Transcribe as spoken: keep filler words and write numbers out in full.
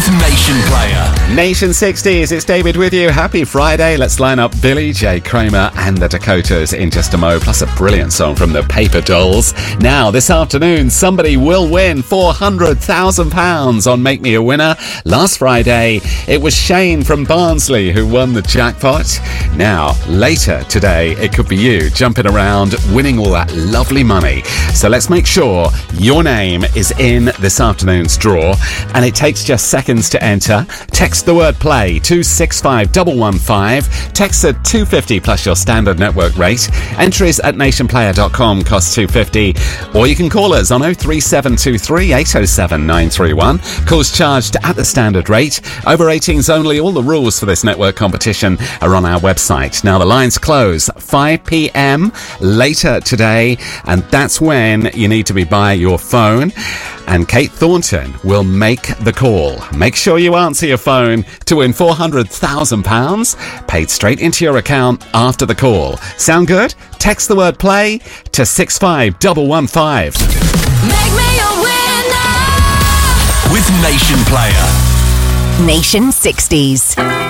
Nation Player. Nation sixties, it's David with you. Happy Friday. Let's line up Billy J. Kramer and the Dakotas in just a mo, plus a brilliant song from the Paper Dolls. Now, this afternoon, somebody will win four hundred thousand pounds on Make Me a Winner. Last Friday, it was Shane from Barnsley who won the jackpot. Now, later today, it could be you jumping around, winning all that lovely money. So let's make sure your name is in this afternoon's draw, and it takes just seconds to enter. Text the word play to six five one one five. Text at two fifty plus your standard network rate. Entries at nation player dot com cost two fifty. Or you can call us on oh three seven two three eight oh seven nine three one. Calls charged at the standard rate. Over eighteens only. All the rules for this network competition are on our website. Now the lines close five p.m. later today, and that's when you need to be by your phone. And Kate Thornton will make the call. Make sure you answer your phone to win four hundred thousand pounds paid straight into your account after the call. Sound good? Text the word play to six five one one five. Make me a winner With Nation Player. Nation sixties.